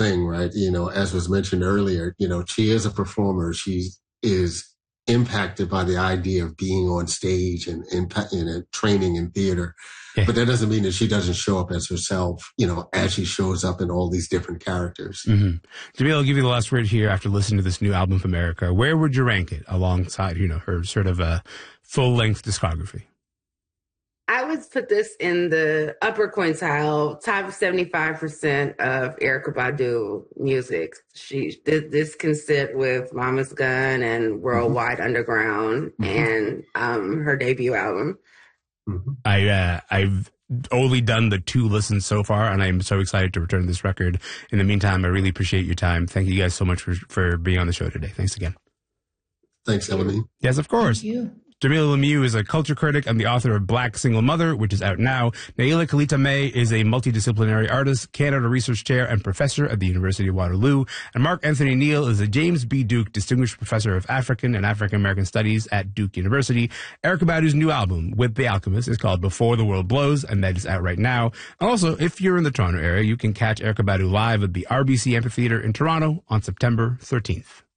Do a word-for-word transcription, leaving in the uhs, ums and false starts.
thing, right? You know, as was mentioned earlier, you know, she is a performer. She is impacted by the idea of being on stage and, and, and training in theater. Yeah. But that doesn't mean that she doesn't show up as herself, you know, as she shows up in all these different characters. Mm-hmm. Jamila, I'll give you the last word here after listening to this new album from Erykah. Where would you rank it alongside, you know, her sort of a full-length discography? I would put this in the upper quintile, top seventy-five percent of Erykah Badu music. She this can sit with Mama's Gun and Worldwide mm-hmm. Underground mm-hmm. and um, her debut album. Mm-hmm. I uh, I've only done the two listens so far, and I'm so excited to return to this record. In the meantime, I really appreciate your time. Thank you guys so much for for being on the show today. Thanks again. Thanks, Elamine. Yes, of course. Thank you. Jamila Lemieux is a culture critic and the author of Black Single Mother, which is out now. Naila Kalita May is a multidisciplinary artist, Canada Research Chair, and professor at the University of Waterloo. And Mark Anthony Neal is a James B. Duke Distinguished Professor of African and African American Studies at Duke University. Erykah Badu's new album, With the Alchemist, is called Before the World Blows, and that is out right now. And also, if you're in the Toronto area, you can catch Erykah Badu live at the R B C Amphitheatre in Toronto on September thirteenth.